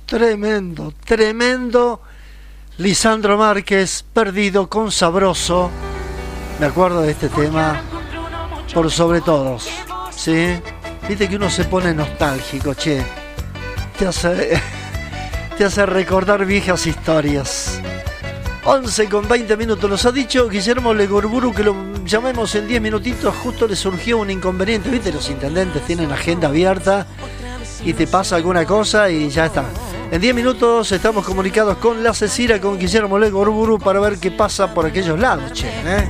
Tremendo, tremendo. Lisandro Márquez, Perdido con Sabroso. Me acuerdo de este tema por sobre todos, ¿sí? Viste que uno se pone nostálgico, che. Te hace recordar viejas historias. 11:20. Nos ha dicho Guillermo Legorburu que lo llamemos en 10 minutitos. Justo le surgió un inconveniente. Viste, los intendentes tienen agenda abierta y te pasa alguna cosa y ya está. En 10 minutos estamos comunicados con la Cecira, con Guillermo Legorburu, para ver qué pasa por aquellos lados, che, ¿eh?